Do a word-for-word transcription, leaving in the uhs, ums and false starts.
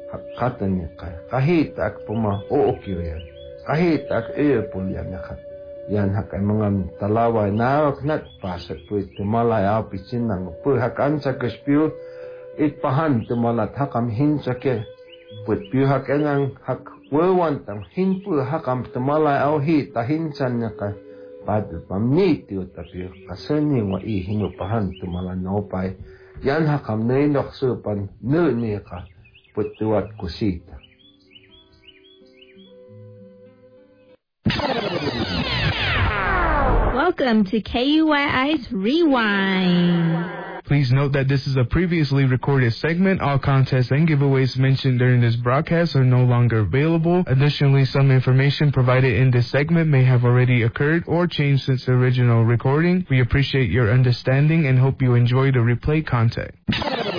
Hakatan ka. Kahit ak puma ookyo yan. Kahit ak earpul yan nakat. Yan hakay mga talaway nawak nat pasat po itumalay apicin ng po hakan sa kaspyo itpahan tumalat hakam hinsa ke put piu hakangang hak wewan tang hinpu hakam tumalay au hi tahinsan niya ka padu pamniti utapiu kasani wa ihingo pahan tumalan nopay yan hakam nainok supan nuni ka putuat kusita. Welcome to K U Y I's Rewind. Please note that this is a previously recorded segment. All contests and giveaways mentioned during this broadcast are no longer available. Additionally, some information provided in this segment may have already occurred or changed since the original recording. We appreciate your understanding and hope you enjoy the replay content.